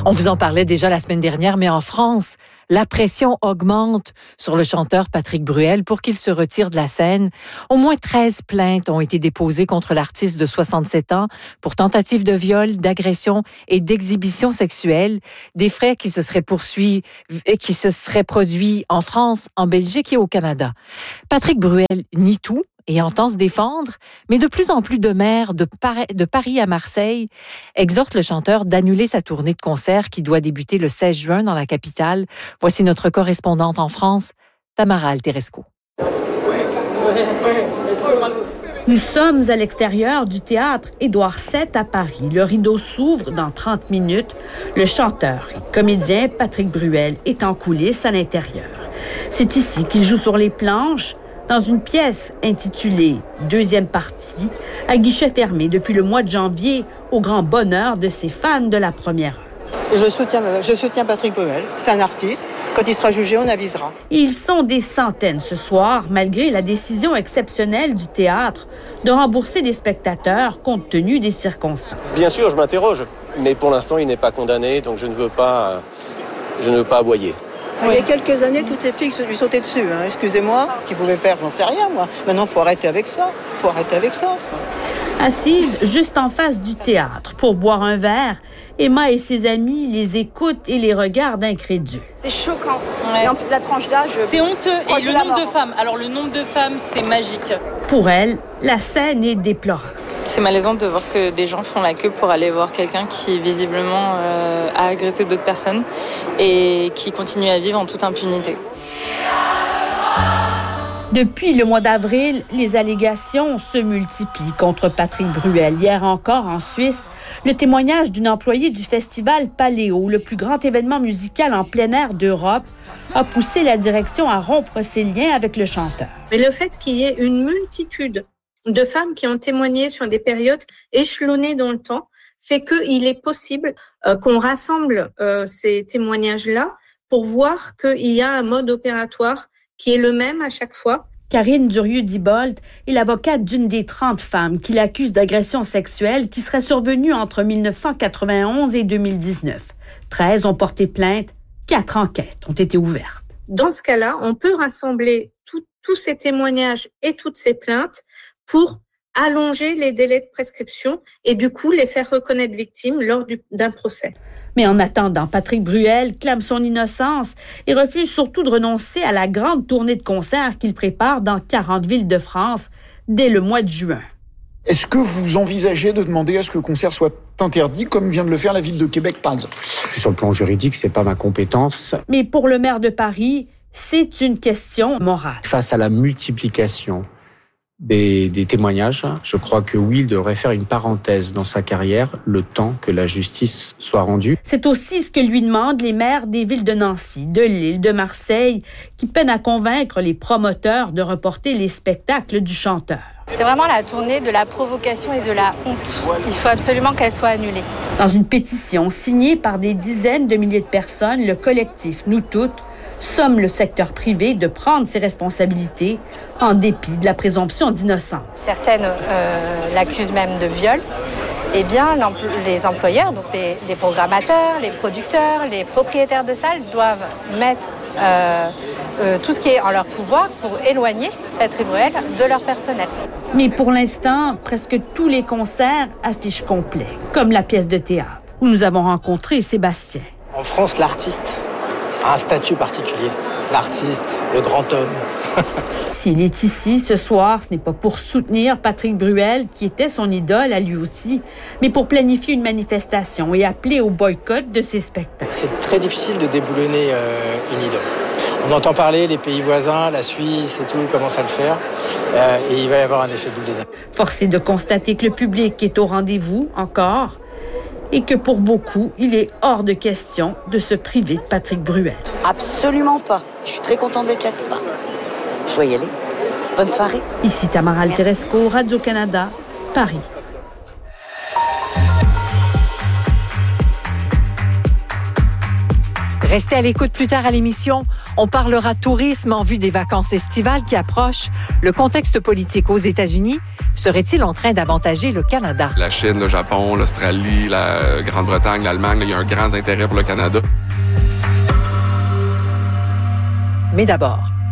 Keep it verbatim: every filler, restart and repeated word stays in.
On vous en parlait déjà la semaine dernière, mais en France, la pression augmente sur le chanteur Patrick Bruel pour qu'il se retire de la scène. Au moins treize plaintes ont été déposées contre l'artiste de soixante-sept ans pour tentative de viol, d'agression et d'exhibition sexuelle. Des faits qui se seraient poursuivis et qui se seraient produits en France, en Belgique et au Canada. Patrick Bruel nie tout et entend se défendre, mais de plus en plus de maires de, Par- de Paris à Marseille exhortent le chanteur d'annuler sa tournée de concert qui doit débuter le seize juin dans la capitale. Voici notre correspondante en France, Tamara Alteresco. Nous sommes à l'extérieur du théâtre Édouard sept à Paris. Le rideau s'ouvre dans trente minutes. Le chanteur et comédien Patrick Bruel est en coulisses à l'intérieur. C'est ici qu'il joue sur les planches, dans une pièce intitulée « Deuxième partie », à guichet fermé depuis le mois de janvier, au grand bonheur de ses fans de la première heure. Je soutiens, je soutiens Patrick Bruel. C'est un artiste. Quand il sera jugé, on avisera. Et ils sont des centaines ce soir, malgré la décision exceptionnelle du théâtre de rembourser les spectateurs compte tenu des circonstances. Bien sûr, je m'interroge. Mais pour l'instant, il n'est pas condamné, donc je ne veux pas, je ne veux pas aboyer. Il y a quelques années, toutes les filles lui sautaient dessus. Hein. Excusez-moi, qu'ils pouvaient faire, j'en sais rien, moi. Maintenant, il faut arrêter avec ça. Il faut arrêter avec ça. Assise juste en face du théâtre pour boire un verre, Emma et ses amis les écoutent et les regardent incrédules. C'est choquant. Ouais. Et en plus de la tranche d'âge... C'est honteux. Et le nombre de femmes. Alors, le nombre de femmes, c'est magique. Pour elle, la scène est déplorable. C'est malaisant de voir que des gens font la queue pour aller voir quelqu'un qui, visiblement, euh, a agressé d'autres personnes et qui continue à vivre en toute impunité. Depuis le mois d'avril, les allégations se multiplient contre Patrick Bruel. Hier encore, en Suisse, le témoignage d'une employée du festival Paléo, le plus grand événement musical en plein air d'Europe, a poussé la direction à rompre ses liens avec le chanteur. Mais le fait qu'il y ait une multitude de femmes qui ont témoigné sur des périodes échelonnées dans le temps fait qu'il est possible euh, qu'on rassemble euh, ces témoignages-là pour voir qu'il y a un mode opératoire qui est le même à chaque fois. Karine Durieux-Dibold est l'avocate d'une des trente femmes qui l'accusent d'agression sexuelle qui serait survenue entre dix-neuf cent quatre-vingt-onze et deux mille dix-neuf. treize ont porté plainte, quatre enquêtes ont été ouvertes. Dans ce cas-là, on peut rassembler tout, tous ces témoignages et toutes ces plaintes pour allonger les délais de prescription et du coup les faire reconnaître victimes lors du, d'un procès. Mais en attendant, Patrick Bruel clame son innocence et refuse surtout de renoncer à la grande tournée de concerts qu'il prépare dans quarante villes de France dès le mois de juin. Est-ce que vous envisagez de demander à ce que le concert soit interdit, comme vient de le faire la ville de Québec, par exemple? Sur le plan juridique, c'est pas ma compétence. Mais pour le maire de Paris, c'est une question morale. Face à la multiplication Des, des témoignages, je crois que oui, il devrait faire une parenthèse dans sa carrière, le temps que la justice soit rendue. C'est aussi ce que lui demandent les maires des villes de Nancy, de Lille, de Marseille, qui peinent à convaincre les promoteurs de reporter les spectacles du chanteur. C'est vraiment la tournée de la provocation et de la honte. Il faut absolument qu'elle soit annulée. Dans une pétition signée par des dizaines de milliers de personnes, le collectif Nous Toutes somme le secteur privé de prendre ses responsabilités en dépit de la présomption d'innocence. Certaines euh, l'accusent même de viol. Eh bien, les employeurs, donc les, les programmateurs, les producteurs, les propriétaires de salles doivent mettre euh, euh, tout ce qui est en leur pouvoir pour éloigner Patrick Bruel de leur personnel. Mais pour l'instant, presque tous les concerts affichent complet, comme la pièce de théâtre où nous avons rencontré Sébastien. En France, l'artiste a un statut particulier. L'artiste, le grand homme. S'il est ici ce soir, ce n'est pas pour soutenir Patrick Bruel, qui était son idole à lui aussi, mais pour planifier une manifestation et appeler au boycott de ses spectacles. C'est très difficile de déboulonner euh, une idole. On entend parler, les pays voisins, la Suisse et tout, commencent à le faire. Euh, et il va y avoir un effet boule de neige. Force est de constater que le public est au rendez-vous, encore, et que pour beaucoup, il est hors de question de se priver de Patrick Bruel. Absolument pas. Je suis très contente d'être là ce soir. Je vais y aller. Bonne soirée. Ici Tamara Alteresco, Radio-Canada, Paris. Restez à l'écoute plus tard à l'émission. On parlera tourisme en vue des vacances estivales qui approchent, le contexte politique aux États-Unis, serait-il en train d'avantager le Canada? La Chine, le Japon, l'Australie, la Grande-Bretagne, l'Allemagne, il y a un grand intérêt pour le Canada. Mais d'abord,